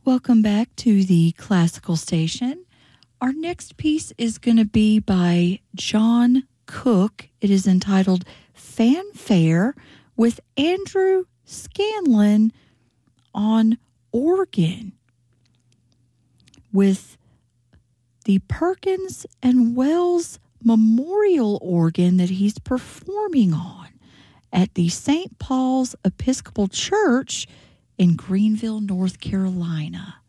Welcome back to the Classical Station. Our next piece is going to be by John Cook. It is entitled Fanfare with Andrew Scanlon on organ, with the Perkins and Wells Memorial Organ that he's performing on at the St. Paul's Episcopal Church in Greenville, North Carolina.